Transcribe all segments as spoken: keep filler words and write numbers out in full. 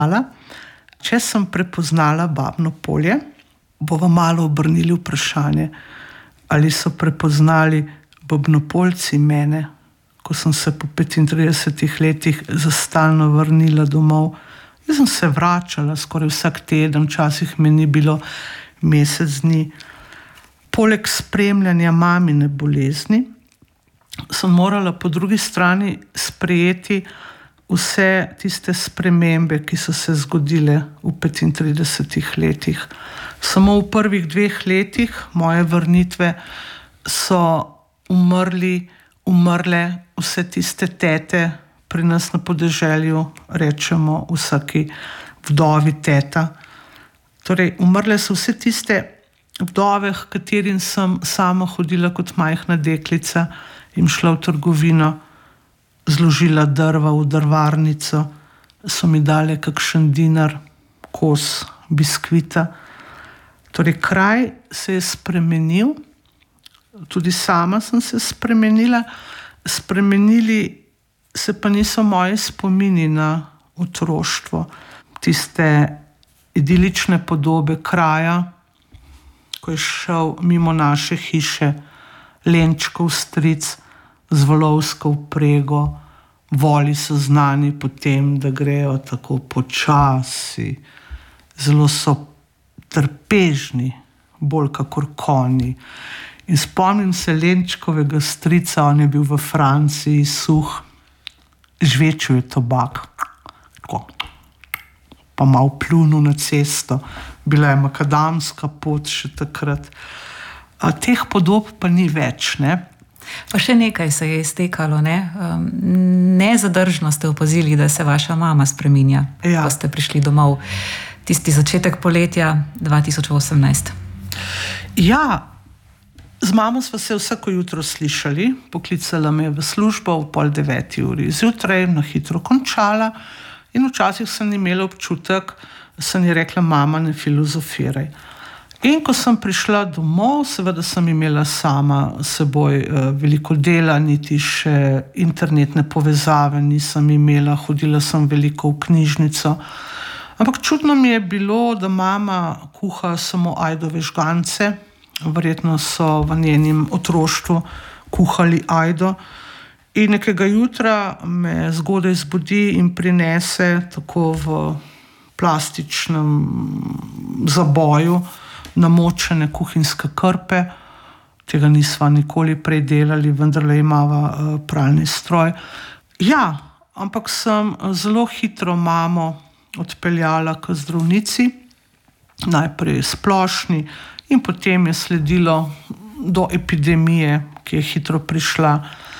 Če sem prepoznala Babno Polje, bova malo obrnili vprašanje, ali so prepoznali Babnopoljci mene, ko sem se po petintridesetih letih za stalno vrnila domov. Jaz sem se vračala skoraj vsak teden, včasih me ni bilo mesec dni. Poleg spremljanja mamine bolezni sem morala po drugi strani sprejeti vse tiste spremembe, ki so se zgodile v petintridesetih letih. Samo v prvih dveh letih moje vrnitve so umrli, umrle vse tiste tete, pri nas na podeželju rečemo vsaki vdovi teta. Torej, umrle so vse tiste vdove, h katerim sem sama hodila kot majhna deklica, jim šla v trgovino, zložila drva v drvarnico, so mi dale kakšen dinar, kos biskvita. Torej, kraj se je spremenil, tudi sama sem se spremenila, spremenili se pa niso moji spomini na otroštvo, tiste idilične podobe kraja, ko je šel mimo naše hiše Lenčkov stric z volovsko vprego. Voli so znani po tem, da grejo tako počasi, zelo so trpežni, bolj kakor konji. In spomnim se Lenčkovega strica, on je bil v Franciji suh, žvečil je tobak, tako, pa malo pljunil na cesto, bila je makadamska pot še takrat. A teh podob pa ni več, ne? Pa še nekaj se je iztekalo, ne? Um, nezadržno ste opazili, da se vaša mama spreminja, ja. Ko ste prišli domov. Tisti začetek poletja dva tisoč osemnajst. Ja, z mamo sva se vsako jutro slišali, poklicala me v službo v pol deveti uri zjutraj, na hitro končala in včasih sem imela občutek, sem ji rekla, mama, ne filozofiraj. In ko sem prišla domov, seveda sem imela sama s seboj uh, veliko dela, niti še internetne povezave nisem imela, hodila sem veliko v knjižnico. Ampak čudno mi je bilo, da mama kuha samo ajdove žgance, verjetno so v njenem otroštvu kuhali ajdo. In nekega jutra me zgodaj zbudi in prinese tako v plastičnem zaboju namočene kuhinjske krpe. Tega nisva nikoli prej delali, vendarle imava pralni stroj. Ja, ampak sem zelo hitro mamo odpeljala k zdravnici, najprej splošni in potem je sledilo do epidemije, ki je hitro prišla,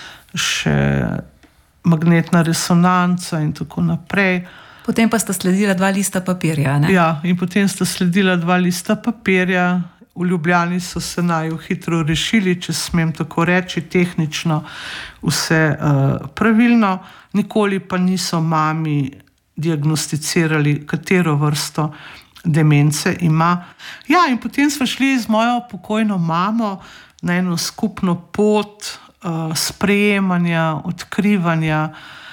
še magnetna resonanca in tako naprej. Potem pa sta sledila dva lista papirja, ne? Ja, in potem sta sledila dva lista papirja. V Ljubljani so se naju hitro rešili, če smem tako reči, tehnično vse uh, pravilno. Nikoli pa niso mami diagnosticirali, katero vrsto demence ima. Ja, in potem smo šli z mojo pokojno mamo na eno skupno pot uh, sprejemanja, odkrivanja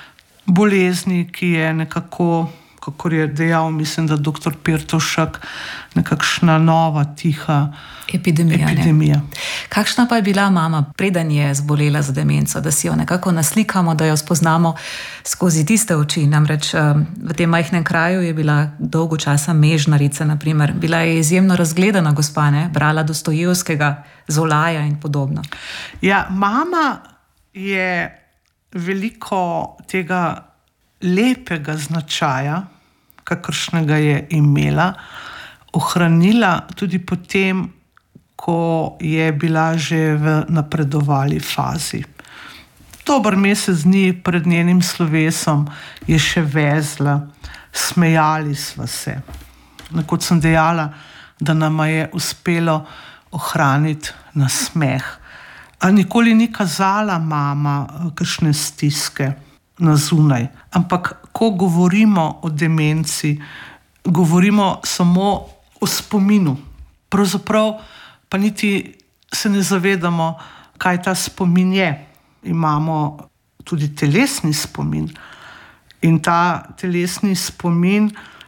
bolezni, ki je nekako, kakor je dejal, mislim, da doktor Pirtovšek, nekakšna nova, tiha epidemija. epidemija. Kakšna pa je bila mama, preden je zbolela za demenco, da si jo nekako naslikamo, da jo spoznamo skozi tiste oči? Namreč v tem majhnem kraju je bila dolgo časa mežnarica, naprimer. Bila je izjemno razgledana gospa, ne? Brala Dostojevskega, Zolaja in podobno. Ja, mama je veliko tega lepega značaja, kakršnega je imela, ohranila tudi potem, ko je bila že v napredovali fazi. Dober mesec dni pred njenim slovesom je še vezla, smejali sva se. Nekoč sem dejala, da nama je uspelo ohraniti nasmeh. A nikoli ni kazala mama kakšne stiske na zunaj. Ampak ko govorimo o demenci, govorimo samo o spominu. Pravzaprav pa niti se ne zavedamo, kaj ta spomin je. Imamo tudi telesni spomin. In ta telesni spomin